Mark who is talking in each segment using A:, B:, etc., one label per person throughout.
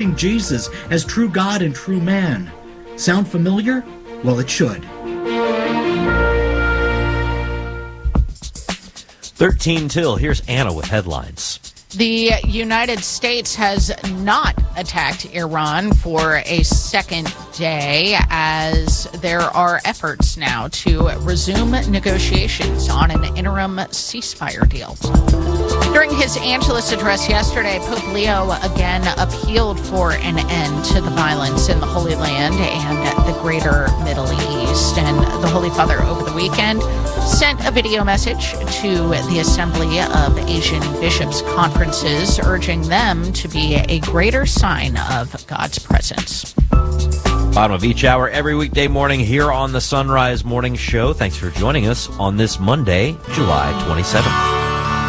A: proclaim Jesus as true God and true man. Sound familiar? Well, it should.
B: 13 till. Here's Anna with headlines.
C: The United States has not attacked Iran for a second day as there are efforts now to resume negotiations on an interim ceasefire deal. During his Angelus address yesterday, Pope Leo again appealed for an end to the violence in the Holy Land and the greater Middle East. And the Holy Father over the weekend sent a video message to the Assembly of Asian Bishops' conferences, urging them to be a greater sign of God's presence.
B: Bottom of each hour every weekday morning here on the Sunrise Morning Show. Thanks for joining us on this Monday, July 27th.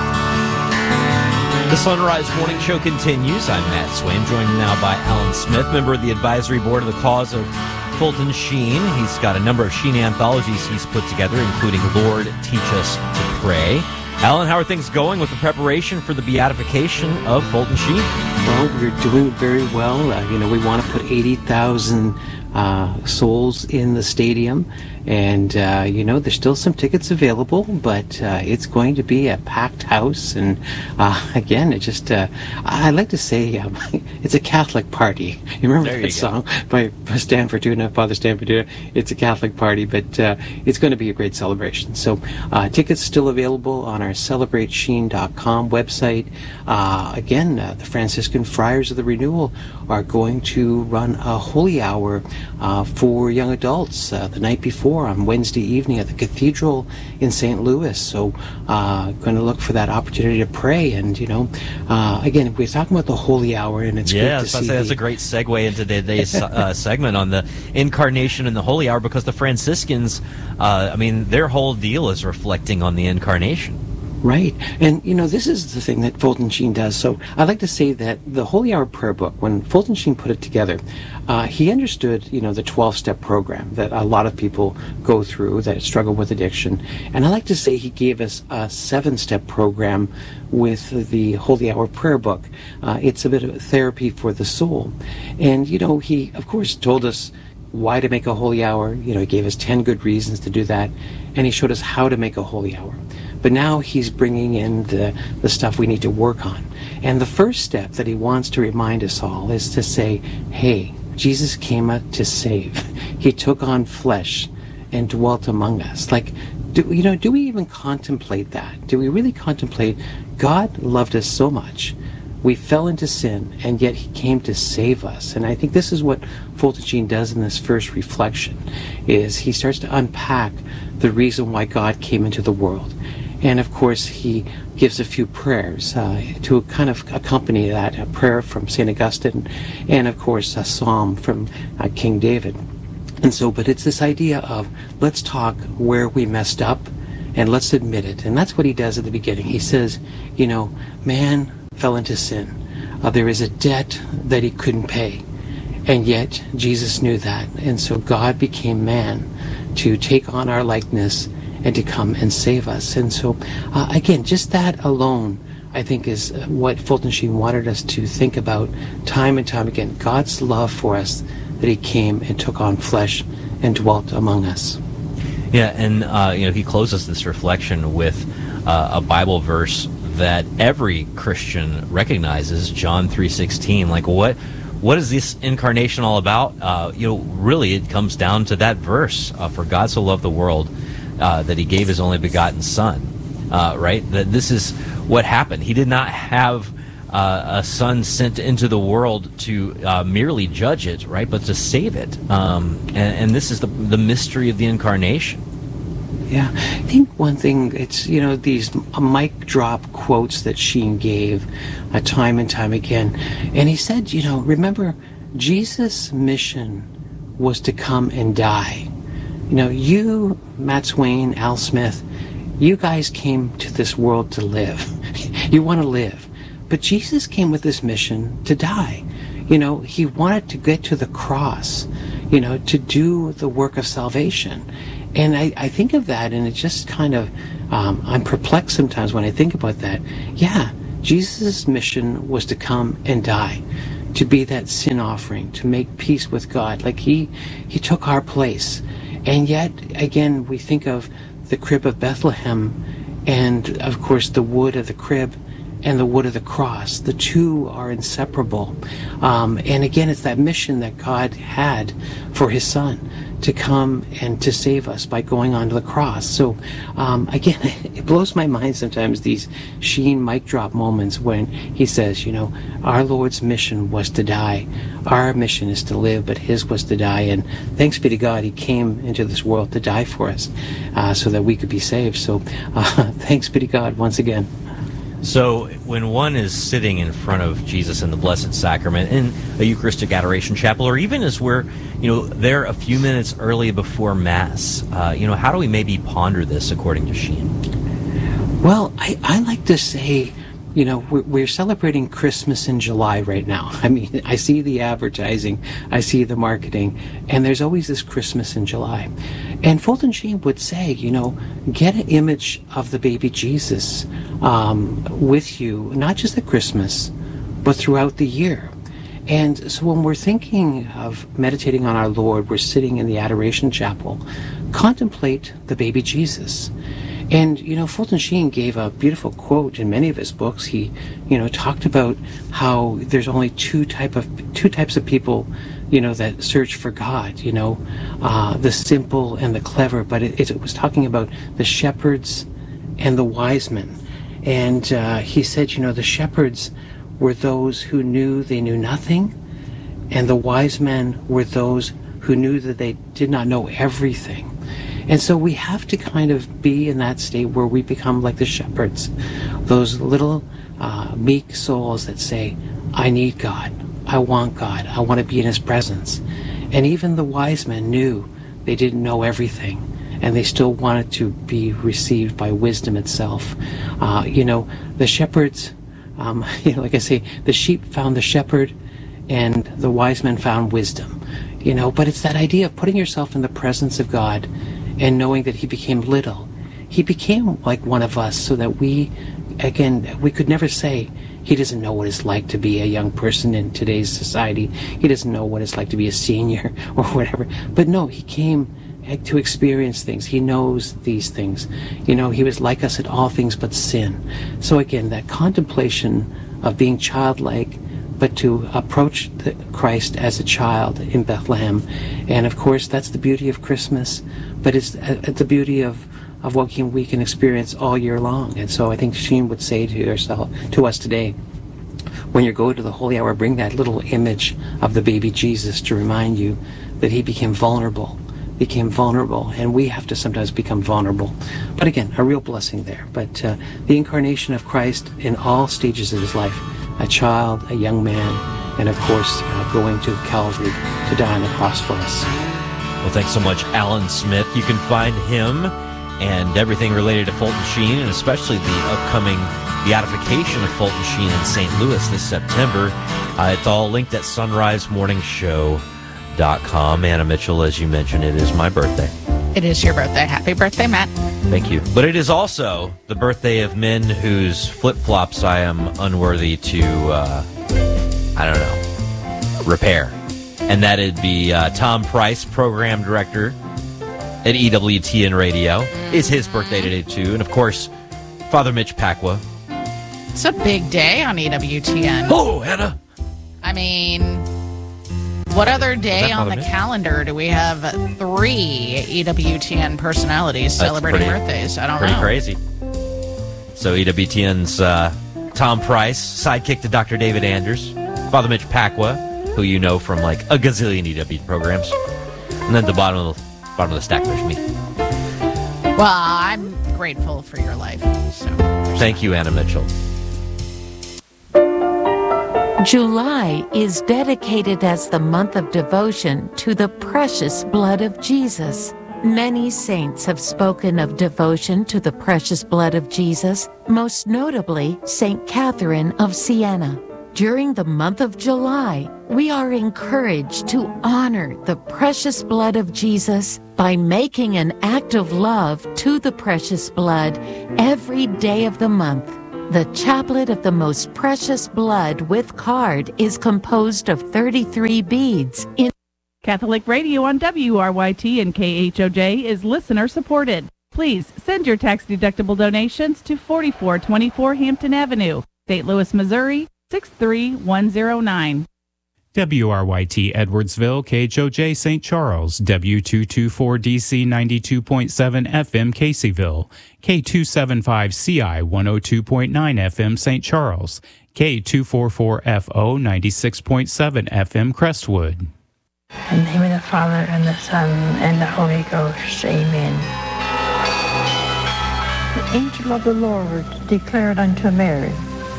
B: The Sunrise Morning Show continues. I'm Matt Swain, joined now by Alan Smith, member of the advisory board of the cause of Fulton Sheen. He's got a number of Sheen anthologies he's put together, including Lord, Teach Us to Pray. Alan, how are things going with the preparation for the beatification of Fulton Sheen?
D: Well, we're doing very well. We want to put 80,000 souls in the stadium. And, there's still some tickets available, but it's going to be a packed house. And, again, I like to say it's a Catholic party. You remember that song by Stan Fortuna, Father Stan Fortuna? It's a Catholic party, but it's going to be a great celebration. So tickets still available on our CelebrateSheen.com website. The Franciscan Friars of the Renewal are going to run a holy hour for young adults the night before on Wednesday evening at the Cathedral in St. Louis. So going to look for that opportunity to pray. And, again, we're talking about the holy hour, and it's great to see.
B: That's a great segue into today's segment on the incarnation and the holy hour, because the Franciscans, their whole deal is reflecting on the incarnation.
D: Right. And, this is the thing that Fulton Sheen does. So I'd like to say that the Holy Hour Prayer Book, when Fulton Sheen put it together, he understood, the 12-step program that a lot of people go through that struggle with addiction. And I like to say he gave us a 7-step program with the Holy Hour Prayer Book. It's a bit of therapy for the soul. And, he, of course, told us why to make a holy hour. He gave us 10 good reasons to do that. And he showed us how to make a holy hour. But now he's bringing in the stuff we need to work on. And the first step that he wants to remind us all is to say, hey, Jesus came to save. He took on flesh and dwelt among us. Do we even contemplate that? Do we really contemplate God loved us so much? We fell into sin, and yet he came to save us. And I think this is what Fulton Sheen does in this first reflection, is he starts to unpack the reason why God came into the world. And, of course, he gives a few prayers to kind of accompany that, a prayer from St. Augustine and, of course, a psalm from King David. And so, but it's this idea of let's talk where we messed up and let's admit it. And that's what he does at the beginning. He says, man fell into sin. There is a debt that he couldn't pay. And yet, Jesus knew that. And so God became man to take on our likeness and to come and save us. And so, again, just that alone, I think, is what Fulton Sheen wanted us to think about time and time again. God's love for us, that he came and took on flesh and dwelt among us.
B: Yeah, and, he closes this reflection with a Bible verse that every Christian recognizes, John 3:16. What is this incarnation all about? Really, it comes down to that verse, for God so loved the world that he gave his only begotten Son, right? That this is what happened. He did not have a Son sent into the world to merely judge it, right, but to save it. And this is the mystery of the incarnation.
D: Yeah, I think one thing, it's, these mic drop quotes that Sheen gave time and time again. And he said, remember, Jesus' mission was to come and die. You, Matt Swain, Al Smith, you guys came to this world to live. You want to live. But Jesus came with this mission to die. He wanted to get to the cross, to do the work of salvation. And I think of that, and it just kind of, I'm perplexed sometimes when I think about that. Yeah, Jesus' mission was to come and die. to be that sin offering, to make peace with God. Like he took our place. And yet, again, we think of the crib of Bethlehem and, of course, the wood of the crib and the wood of the cross. The two are inseparable. And again, it's that mission that God had for his son to come and to save us by going onto the cross. So again, it blows my mind sometimes, these Sheen mic drop moments when he says, you know, our Lord's mission was to die. Our mission is to live, but his was to die. And thanks be to God, he came into this world to die for us so that we could be saved. So thanks be to God once again.
B: So when one is sitting in front of Jesus in the Blessed Sacrament in a Eucharistic Adoration Chapel, or even as we're, there a few minutes early before Mass, how do we maybe ponder this according to Sheen?
D: Well, I like to say, we're celebrating Christmas in July right now. I mean, I see the advertising, I see the marketing, and there's always this Christmas in July. And Fulton Sheen would say, get an image of the baby Jesus with you, not just at Christmas, but throughout the year. And so when we're thinking of meditating on our Lord, we're sitting in the Adoration Chapel, contemplate the baby Jesus. And, Fulton Sheen gave a beautiful quote in many of his books. He, talked about how there's only two types of people, that search for God, the simple and the clever. But it was talking about the shepherds and the wise men. And he said, the shepherds were those who knew they knew nothing, and the wise men were those who knew that they did not know everything. And so we have to kind of be in that state where we become like the shepherds, those little meek souls that say, I need God, I want to be in his presence. And even the wise men knew they didn't know everything, and they still wanted to be received by wisdom itself. The shepherds, like I say, the sheep found the shepherd, and the wise men found wisdom. But it's that idea of putting yourself in the presence of God and knowing that he became little. He became like one of us so that we could never say he doesn't know what it's like to be a young person in today's society. He doesn't know what it's like to be a senior or whatever. But no, he came to experience things. He knows these things. He was like us in all things but sin. So again, that contemplation of being childlike, but to approach Christ as a child in Bethlehem. And of course, that's the beauty of Christmas, but it's the beauty of what we can experience all year long. And so I think Sheen would say to us today, when you go to the Holy Hour, bring that little image of the baby Jesus to remind you that he became vulnerable, and we have to sometimes become vulnerable. But again, a real blessing there. But the incarnation of Christ in all stages of his life, a child, a young man, and of course going to Calvary to die on the cross for us.
B: Well, thanks so much, Alan Smith. You can find him and everything related to Fulton Sheen, and especially the upcoming beatification of Fulton Sheen in St. Louis this September. It's all linked at sunrisemorningshow.com. Anna Mitchell, as you mentioned, it is my birthday.
C: It is your birthday. Happy birthday, Matt.
B: Thank you. But it is also the birthday of men whose flip-flops I am unworthy to, repair. And that'd be Tom Price, program director at EWTN Radio. It's his birthday today, too. And, of course, Father Mitch Pacwa.
C: It's a big day on EWTN.
B: Oh, Anna!
C: I mean, what other day on the calendar do we have 3 EWTN personalities celebrating birthdays? I don't know.
B: Pretty crazy. So EWTN's Tom Price, sidekick to Dr. David Anders, Father Mitch Pacwa, who you know from like a gazillion EWTN programs, and then the bottom of the stack there's me.
C: Well, I'm grateful for your life. So
B: thank you, Anna Mitchell.
E: July is dedicated as the month of devotion to the precious blood of Jesus. Many saints have spoken of devotion to the precious blood of Jesus, most notably St. Catherine of Siena. During the month of July, we are encouraged to honor the precious blood of Jesus by making an act of love to the precious blood every day of the month. The Chaplet of the Most Precious Blood with card is composed of 33 beads.
F: Catholic Radio on WRYT and KHOJ is listener supported. Please send your tax-deductible donations to 4424 Hampton Avenue, St. Louis, Missouri, 63109.
G: WRYT Edwardsville, KHOJ St. Charles, W224DC 92.7 FM Caseyville, K275CI 102.9 FM St. Charles, K244FO 96.7 FM Crestwood.
H: In the name of the Father, and the Son, and the Holy Ghost. Amen. The angel of the Lord declared unto Mary,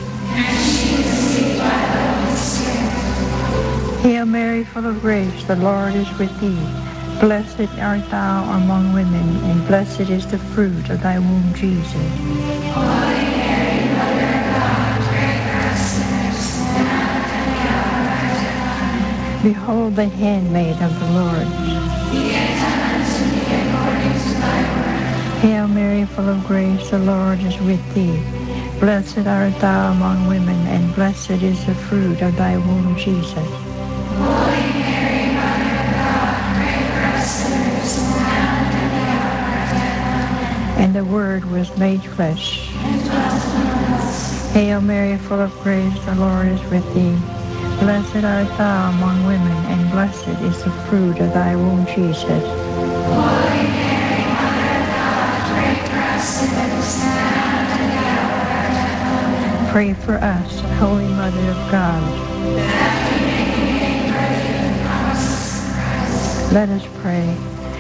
H: Hail Mary, full of grace, the Lord is with thee. Blessed art thou among women, and blessed is the fruit of thy womb, Jesus. Holy Mary, Mother of God, pray for us sinners, now and at the hour of our death. Behold the handmaid of the Lord. Be it done unto me according to thy word. Hail Mary, full of grace, the Lord is with thee. Blessed art thou among women, and blessed is the fruit of thy womb, Jesus. Holy Mary, Mother of God, pray for us sinners, now and at the hour of our death. And the Word was made flesh, and dwelt among us. Hail Mary, full of grace, the Lord is with thee. Blessed art thou among women, and blessed is the fruit of thy womb, Jesus. Holy Mary, Mother of God, pray for us sinners, now and at the hour of our death. Pray for us, Holy Mother of God. Let us pray.